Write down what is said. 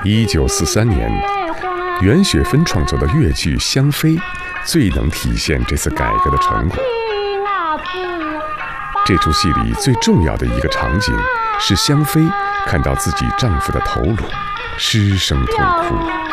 1943年，袁雪芬创作的越剧《香妃》最能体现这次改革的成果。这出戏里最重要的一个场景是香妃看到自己丈夫的头颅，失声痛哭。